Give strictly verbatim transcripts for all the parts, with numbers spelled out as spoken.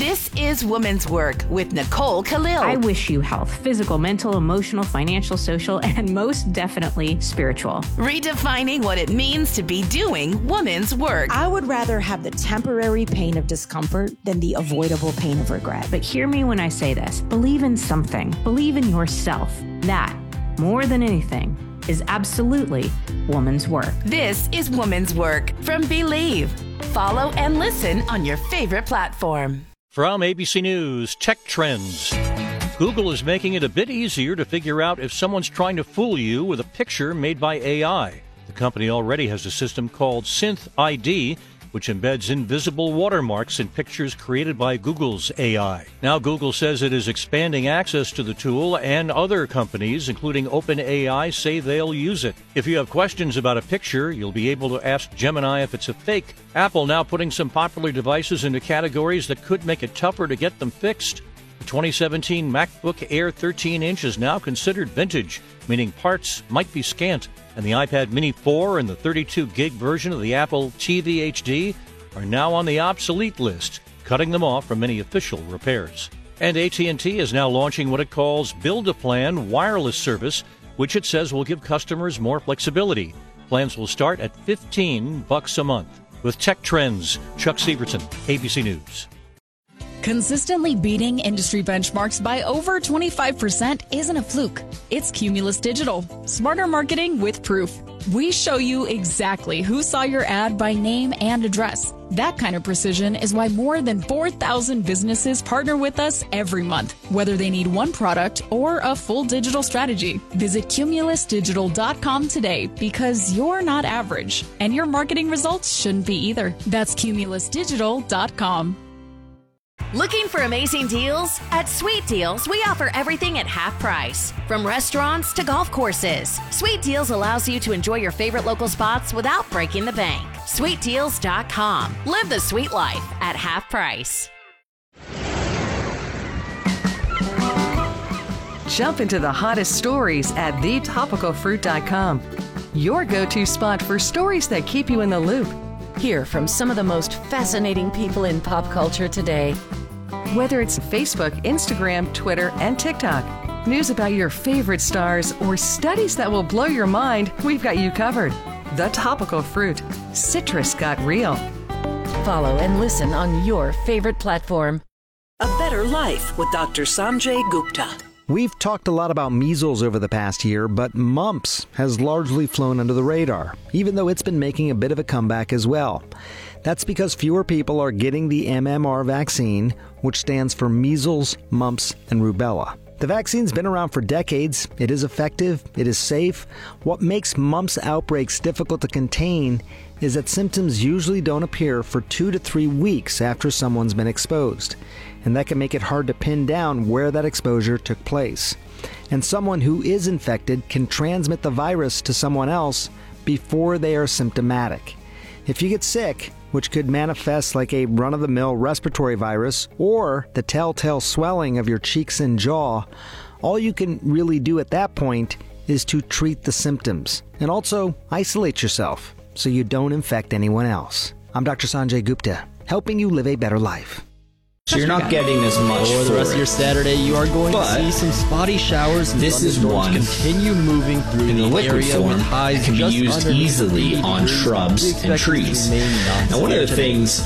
This is Woman's Work with Nicole Khalil. I wish you health, physical, mental, emotional, financial, social, and most definitely spiritual. Redefining what it means to be doing woman's work. I would rather have the temporary pain of discomfort than the avoidable pain of regret. But hear me when I say this. Believe in something. Believe in yourself. That, more than anything, is absolutely woman's work. This is Woman's Work from Believe. Follow and listen on your favorite platform. From A B C News, Tech Trends. Google is making it a bit easier to figure out if someone's trying to fool you with a picture made by A I. The company already has a system called Synth I D, which embeds invisible watermarks in pictures created by Google's A I. Now Google says it is expanding access to the tool, and other companies, including OpenAI, say they'll use it. If you have questions about a picture, you'll be able to ask Gemini if it's a fake. Apple now putting some popular devices into categories that could make it tougher to get them fixed. The twenty seventeen MacBook Air thirteen inch is now considered vintage, meaning parts might be scant. And the iPad Mini four and the thirty-two gig version of the Apple T V H D are now on the obsolete list, cutting them off from any official repairs. And A T and T is now launching what it calls Build-A-Plan wireless service, which it says will give customers more flexibility. Plans will start at fifteen bucks a month. With Tech Trends, Chuck Severson, A B C News. Consistently beating industry benchmarks by over twenty-five percent isn't a fluke. It's Cumulus Digital. Smarter marketing with proof. We show you exactly who saw your ad by name and address. That kind of precision is why more than four thousand businesses partner with us every month, whether they need one product or a full digital strategy. Visit cumulus digital dot com today, because you're not average, and your marketing results shouldn't be either. That's cumulus digital dot com. Looking for amazing deals? At Sweet Deals, we offer everything at half price. From restaurants to golf courses, Sweet Deals allows you to enjoy your favorite local spots without breaking the bank. sweet deals dot com. Live the sweet life at half price. Jump into the hottest stories at the topical fruit dot com. Your go-to spot for stories that keep you in the loop. Hear from some of the most fascinating people in pop culture today. Whether it's Facebook, Instagram, Twitter, and TikTok, news about your favorite stars, or studies that will blow your mind, we've got you covered. The Topical Fruit. Citrus got real. Follow and listen on your favorite platform. A Better Life with Doctor Sanjay Gupta. We've talked a lot about measles over the past year, but mumps has largely flown under the radar, even though it's been making a bit of a comeback as well. That's because fewer people are getting the M M R vaccine, which stands for measles, mumps, and rubella. The vaccine's been around for decades. It is effective. It is safe. What makes mumps outbreaks difficult to contain is that symptoms usually don't appear for two to three weeks after someone's been exposed. And that can make it hard to pin down where that exposure took place. And someone who is infected can transmit the virus to someone else before they are symptomatic. If you get sick, which could manifest like a run-of-the-mill respiratory virus or the telltale swelling of your cheeks and jaw, all you can really do at that point is to treat the symptoms and also isolate yourself so you don't infect anyone else. I'm Doctor Sanjay Gupta, helping you live a better life. So you're not getting as much for the rest of your Saturday. You are going but to see some spotty showers. And this is one continue moving through in the, the liquid area form with highs can be used easily on shrubs and trees. Now, one of the things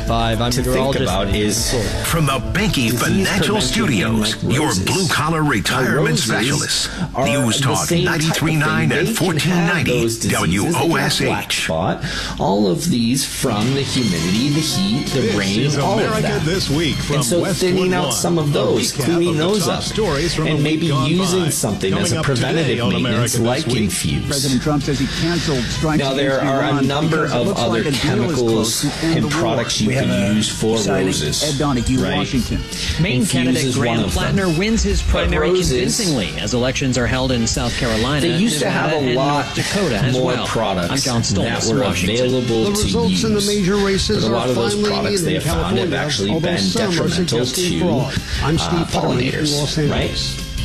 to think about is from the Banky Financial Studios, your blue-collar retirement specialists. News Talk ninety-three point nine and fourteen ninety W O S H. All of these from the humidity, the heat, the this rain, all America of that. This week. And so thinning out some of those, cleaning those up, and maybe using something as a preventative maintenance like Infuse. President Trump says he canceled strikes. Now, there are a number of other chemicals and products you can use for roses. Ed Donahue, Washington. Maine candidate Graham Plattner wins his primary convincingly as elections are held in South Carolina. They used to have a lot more products I'm John that were available to use. The results in the major races but a lot are of those finally products in they have found have actually been detrimental to uh, pollinators, right?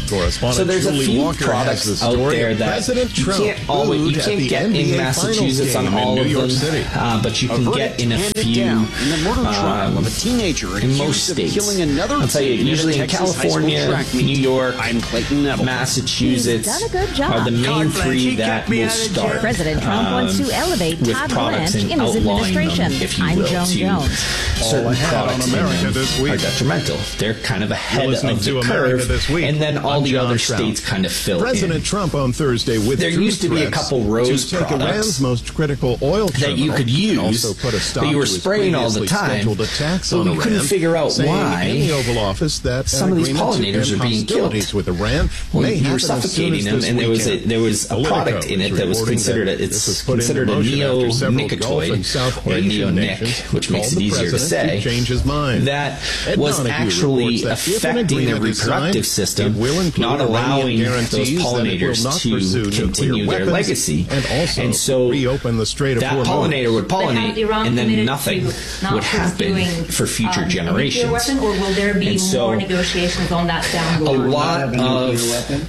correspondent so there's Julie a few Walker products has the out story there of that President you Trump can't always you booed can't at the get N B A in Massachusetts on Finals all game of in New them, York City. uh, but you A can verdict get in a handed few down in the murder trial um, of a teenager in most accused of states. killing another I'll tell you, teen at a usually in Texas high school California, track meet. New York, I'm Clayton Neville. Massachusetts He's done a good job. are the main God bless, three he that kept me will out of start. jail. President Trump um, wants to elevate with Todd products Blanche and in his outlawing administration. them, if you I'm will, Joan to Jones. certain All ahead on products in America them this week. are detrimental. They're kind of ahead You're listening of to the America curve, This Week. and then all I'm the John other Trout. states kind of fill President in. Trump on Thursday with There used to be a couple rose to take products Iran's most critical oil that you terminal could and use also put a stop that you were to his spraying all the previously time, scheduled attacks but on we Iran, couldn't figure out saying why in the Oval Office that some an of these agreement to pollinators end are being hostilities killed. with Iran Well, may you were happen as soon suffocating as them, this and there was a, weekend. there was a Politico product in it is that was reporting considered a, that this was it's put into considered a motion after several Gulf and neonicotinoid South or a Asian neonic, nations which makes called it the easier to president say. to change his mind. That Ed was Donahue actually reports that if an affecting their agreement is reproductive signed, system, it will include not Iranian allowing those guarantees that it will pollinators not to pursue nuclear continue their weapons legacy. and also and so reopen the Strait of that Hormuz. pollinator would But has pollinate, Iran and then committed nothing to not would happen pursuing, for future um, generations. A nuclear weapon, or will there be And so, more negotiations on that down the a line? lot of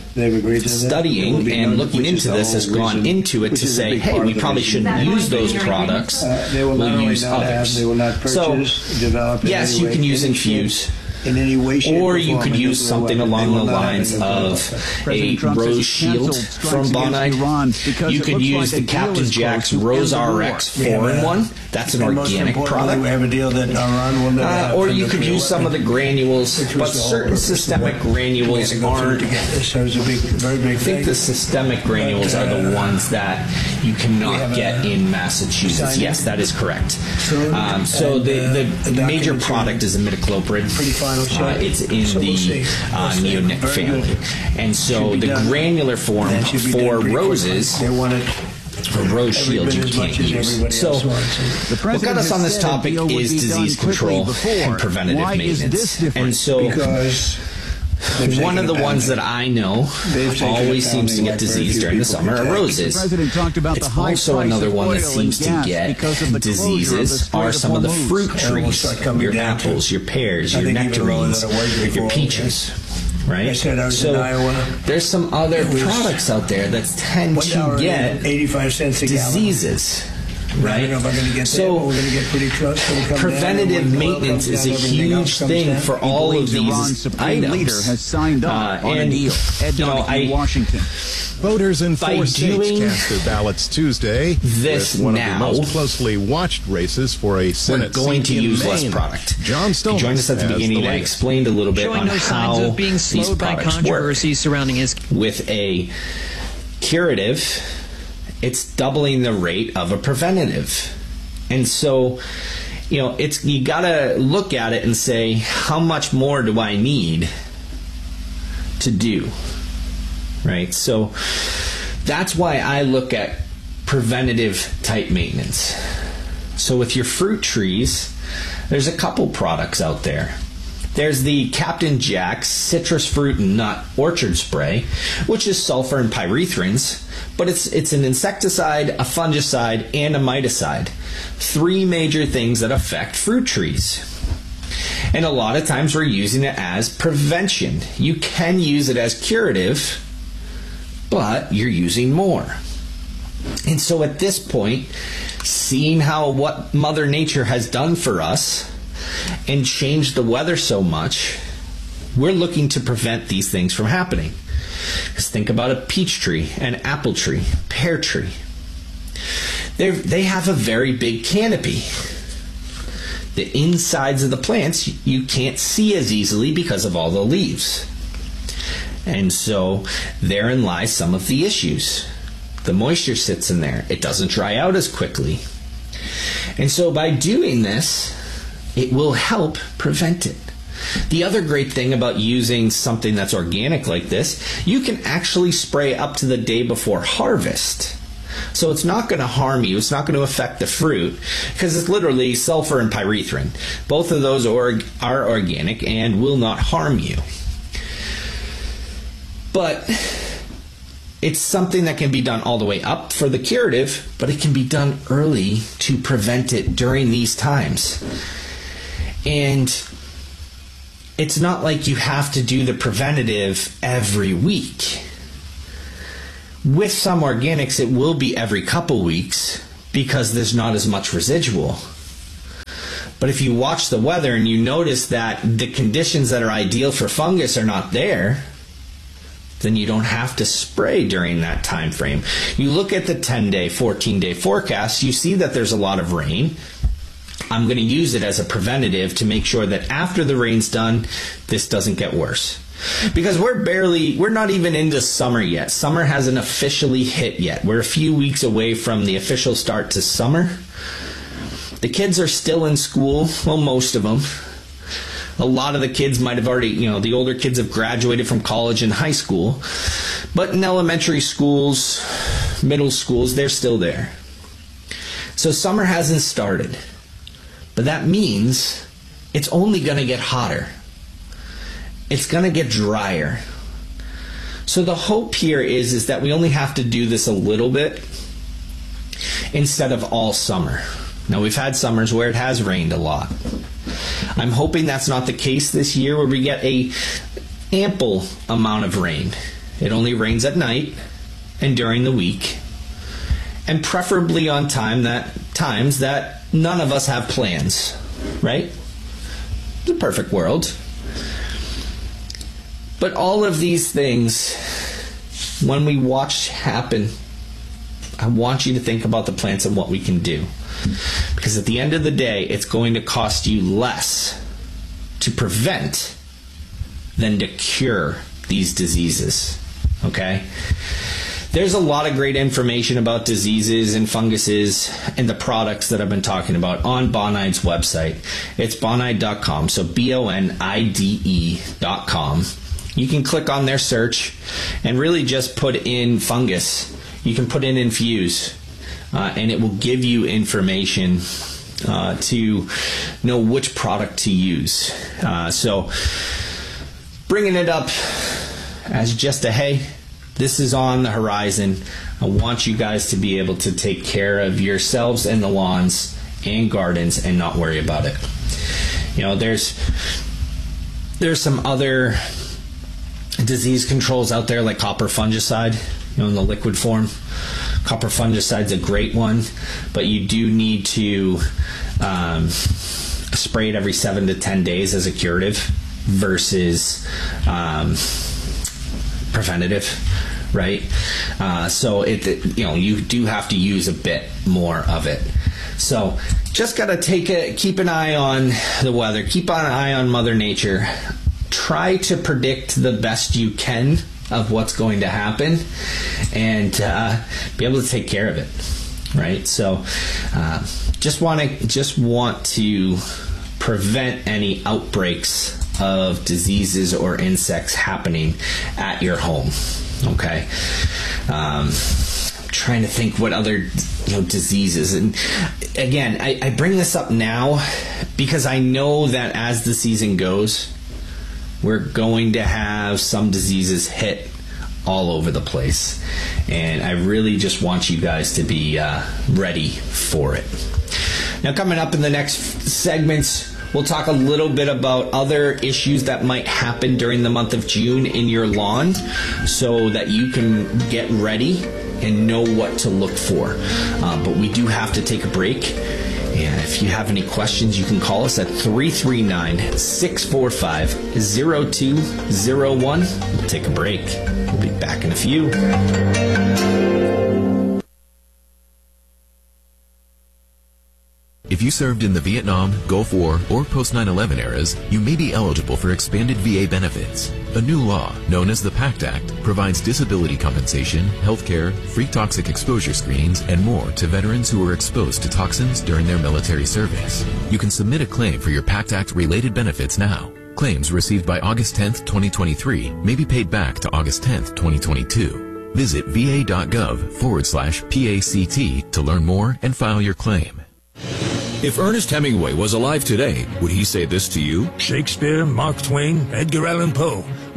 studying and looking into this has gone into it to say, hey, we probably shouldn't use those products. Uh, they will not we'll only use not others. have, they will not purchase, so, develop in yes, any you way, can use any infuse. shape, in any way, shape, Or or you form could a use nuclear something weapon. along They the will not have lines a nuclear of weapon. a President Trump says rose he shield canceled strikes from against Bonide. Iran because You it could looks use like the a deal Captain is Jack's close to Rose end the war. R X We have four in a- one. That's an and most organic importantly, product. we have a deal that Iran will never Uh, have or a you could nuclear use some of the weapon, granules, which was but the whole certain purpose of systemic what we granules had to go through aren't. to get this. So it's a big, very big I think thing. the systemic granules are the ones that you cannot get in Massachusetts. Yes, that is correct. Um, so the, the major product is imidacloprid. Uh, it's in the uh, neonic family. And so the granular form for roses, for rose shield, you can't use. So what got us on this topic is disease control and preventative maintenance. And so one of the ones that I know always seems to get disease during the summer are roses. It's also another one that seems to get diseases are some of the fruit trees, your apples, your pears, your nectarines, your peaches. Right? So there's some other products out there that tend to get diseases. Right? So preventative maintenance is a huge thing for all of these items. Has signed Uh, on a and, deal. Ed you know, Donahue, I, Washington. Voters in By four states doing cast their ballots Tuesday. this with one now, of the most closely watched races for a Senate we're going seat to in use less Maine. product. John Stoltz Join us at the has beginning, the and I latest. explained a little bit Showing on no signs how of being these slowed by products work. controversy surrounding his. With a curative, it's doubling the rate of a preventative. And so, you know, it's you got to look at it and say, how much more do I need to do? Right? So that's why I look at preventative type maintenance. So with your fruit trees, there's a couple products out there. There's the Captain Jack's Citrus Fruit and Nut Orchard Spray, which is sulfur and pyrethrins, but it's it's an insecticide, a fungicide, and a miticide. Three major things that affect fruit trees. And a lot of times we're using it as prevention. You can use it as curative, but you're using more. And so at this point, seeing how what Mother Nature has done for us and changed the weather so much, we're looking to prevent these things from happening. Because think about a peach tree, an apple tree, pear tree. They're, they have a very big canopy. The insides of the plants you can't see as easily because of all the leaves. And so therein lies some of the issues. The moisture sits in there. It doesn't dry out as quickly. And so by doing this, it will help prevent it. The other great thing about using something that's organic like this, you can actually spray up to the day before harvest. So it's not going to harm you. It's not going to affect the fruit because it's literally sulfur and pyrethrin. Both of those are, are organic and will not harm you. But it's something that can be done all the way up for the curative, but it can be done early to prevent it during these times. And it's not like you have to do the preventative every week. With some organics, it will be every couple weeks because there's not as much residual. But if you watch the weather and you notice that the conditions that are ideal for fungus are not there, then you don't have to spray during that time frame. You look at the ten-day, fourteen-day forecast, you see that there's a lot of rain. I'm going to use it as a preventative to make sure that after the rain's done, this doesn't get worse. Because we're barely, we're not even into summer yet. Summer hasn't officially hit yet. We're a few weeks away from the official start to summer. The kids are still in school, well, most of them. A lot of the kids might have already, you know, the older kids have graduated from college and high school. But in elementary schools, middle schools, they're still there. So summer hasn't started. But that means it's only going to get hotter. It's going to get drier. So the hope here is, is that we only have to do this a little bit instead of all summer. Now, we've had summers where it has rained a lot. I'm hoping that's not the case this year, where we get a ample amount of rain. It only rains at night and during the week, and preferably on time that times that none of us have plans, right? The perfect world. But all of these things, when we watch happen, I want you to think about the plants and what we can do. Because at the end of the day, it's going to cost you less to prevent than to cure these diseases. Okay? There's a lot of great information about diseases and funguses and the products that I've been talking about on Bonide's website. It's bonide dot com, so B O N I D E dot com. You can click on their search and really just put in fungus. You can put in infuse. Uh, and it will give you information uh, to know which product to use. Uh, so bringing it up as just a, hey, this is on the horizon. I want you guys to be able to take care of yourselves and the lawns and gardens and not worry about it. You know, there's there's some other disease controls out there like copper fungicide, you know, in the liquid form. Copper fungicide's a great one, but you do need to um, spray it every seven to ten days as a curative versus um, preventative, right? Uh, so it, it, you know, you do have to use a bit more of it. So just gotta take a keep an eye on the weather, keep an eye on Mother Nature. Try to predict the best you can of what's going to happen, and uh, be able to take care of it, right? So, uh, just want to just want to prevent any outbreaks of diseases or insects happening at your home. Okay, um, I'm trying to think what other you know diseases, and again, I, I bring this up now because I know that as the season goes, we're going to have some diseases hit all over the place. And I really just want you guys to be uh, ready for it. Now, coming up in the next segments, we'll talk a little bit about other issues that might happen during the month of June in your lawn so that you can get ready and know what to look for. Uh, but we do have to take a break. And if you have any questions, you can call us at three three nine, six four five, zero two zero one. We'll take a break. We'll be back in a few. If you served in the Vietnam, Gulf War, or post nine eleven eras, you may be eligible for expanded V A benefits. A new law, known as the PACT Act, provides disability compensation, health care, free toxic exposure screenings, and more to veterans who were exposed to toxins during their military service. You can submit a claim for your PACT Act-related benefits now. Claims received by August tenth, twenty twenty-three may be paid back to August tenth, twenty twenty-two. Visit va.gov forward slash PACT to learn more and file your claim. If Ernest Hemingway was alive today, would he say this to you? Shakespeare, Mark Twain, Edgar Allan Poe.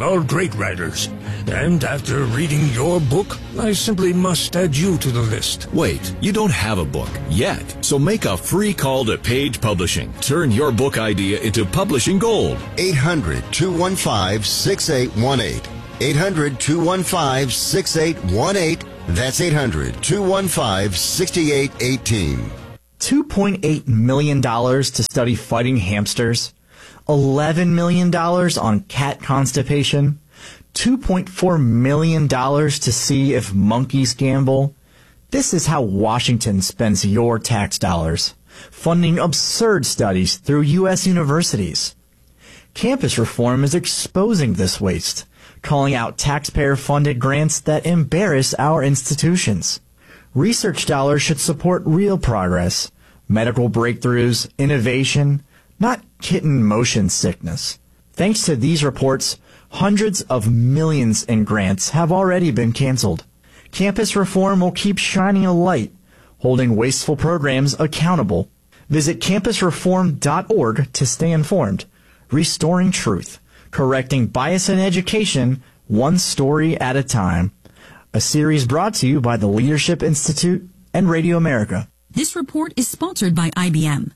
all great writers. And after reading your book, I simply must add you to the list. Wait, you don't have a book yet. So make a free call to Page Publishing. Turn your book idea into publishing gold. eight hundred, two one five, six eight one eight. eight hundred, two one five, six eight one eight. That's eight hundred, two one five, six eight one eight. two point eight million dollars to study fighting hamsters, eleven million dollars on cat constipation, two point four million dollars to see if monkeys gamble. This is how Washington spends your tax dollars, funding absurd studies through U S universities. Campus reform is exposing this waste, calling out taxpayer-funded grants that embarrass our institutions. Research dollars should support real progress, medical breakthroughs, innovation, not kitten motion sickness. Thanks to these reports, hundreds of millions in grants have already been canceled. Campus reform will keep shining a light, holding wasteful programs accountable. Visit campus reform dot org to stay informed. Restoring truth, correcting bias in education, one story at a time. A series brought to you by the Leadership Institute and Radio America. This report is sponsored by I B M.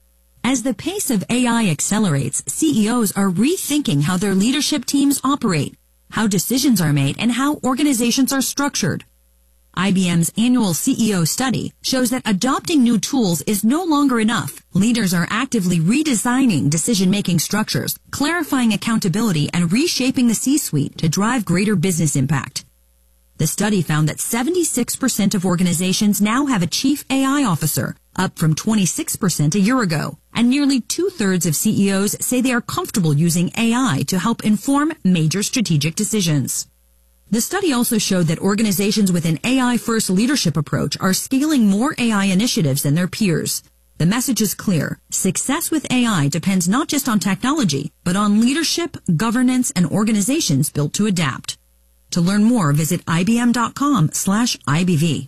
As the pace of A I accelerates, C E Os are rethinking how their leadership teams operate, how decisions are made, and how organizations are structured. I B M's annual C E O study shows that adopting new tools is no longer enough. Leaders are actively redesigning decision-making structures, clarifying accountability, and reshaping the C-suite to drive greater business impact. The study found that seventy-six percent of organizations now have a chief A I officer, up from twenty-six percent a year ago. And nearly two-thirds of C E Os say they are comfortable using A I to help inform major strategic decisions. The study also showed that organizations with an A I-first leadership approach are scaling more A I initiatives than their peers. The message is clear. Success with A I depends not just on technology, but on leadership, governance, and organizations built to adapt. To learn more, visit ibm.com slash IBV.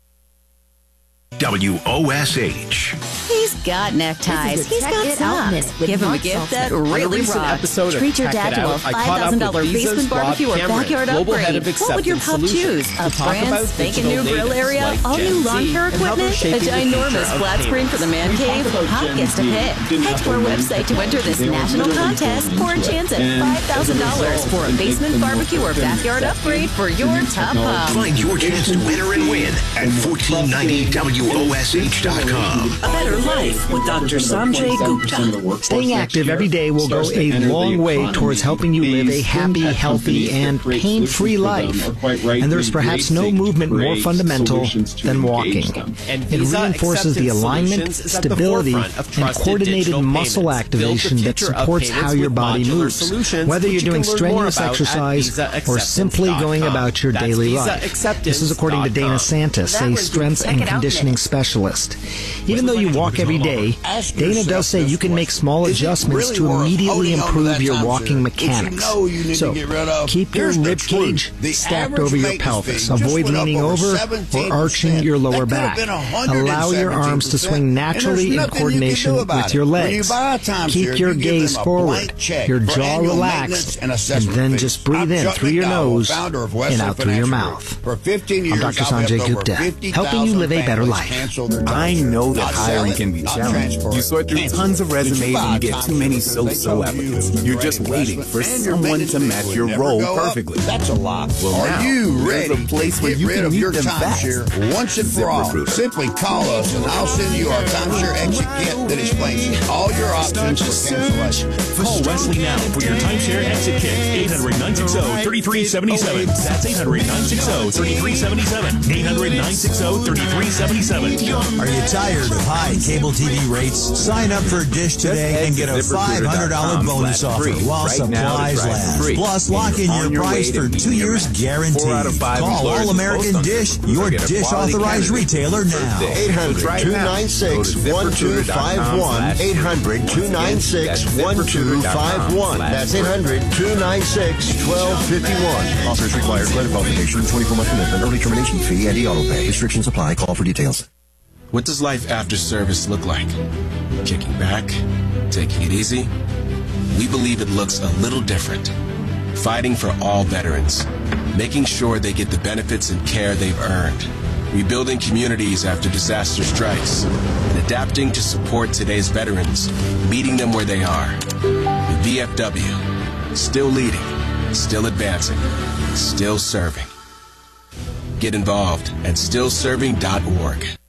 W O S H. He's got neckties. He's got socks. Give him a gift that really rocks. Treat your dad to a five thousand dollars basement barbecue or backyard upgrade. What would your pup choose? A brand spanking new grill area? All new lawn care equipment? A ginormous flat screen for the man cave? Pop gets to pick. Head to our website to enter this national contest for a chance at five thousand dollars for a basement barbecue or backyard upgrade for your top pup. Find your chance to enter and win at fourteen ninety W O S H dot com. A better life with Doctor Sanjay Gupta. Staying active every day will go a long way towards helping you live a happy, healthy, and pain-free life. And there's perhaps no movement more fundamental than walking. It reinforces the alignment, stability, and coordinated muscle activation that supports how your body moves, whether you're doing strenuous exercise or simply going about your daily life. This is according to Dana Santis, a strength and conditioning specialist. Even though you walk every day, Dana does say you can make small adjustments to immediately improve your walking mechanics. So, keep your rib cage stacked over your pelvis. Avoid leaning over or arching your lower back. Allow your arms to swing naturally in coordination with your legs. Keep your gaze forward, your jaw relaxed, and then just breathe in through your nose and out through your mouth. I'm Doctor Sanjay Gupta, helping you live a better life. I know that hiring can be challenging. You sort through tons of resumes and you get too many so-so applicants. You're just waiting for someone to match your role perfectly. That's a lot. Well, now, Are you ready there's a place to where get you rid can of meet your them fast. timeshare once and for all? Simply call us and I'll send you our timeshare exit kit that explains all your options for cancellation. Call Wesley now for your timeshare exit kit. eight hundred, nine six zero, three three seven seven. That's eight hundred, nine six zero, three three seven seven. eight hundred, nine six zero, three three seven seven. Are you tired of high cable T V rates? Sign up for Dish today and get a five hundred dollars bonus offer while supplies last. Plus, lock in your price for two years guaranteed. Call All American Dish, your Dish authorized retailer now. eight hundred, two nine six, one two five one. eight hundred, two nine six, one two five one. That's eight hundred, two nine six, one two five one. Offers require credit qualification, twenty-four month commitment, early termination fee, and e-auto pay. Restrictions apply. Call for details. What does life after service look like? Kicking back? Taking it easy? We believe it looks a little different. fighting for all veterans, making sure they get the benefits and care they've earned, rebuilding communities after disaster strikes, and adapting to support today's veterans, meeting them where they are. The V F W, still leading, still advancing, still serving. Get involved at still serving dot org.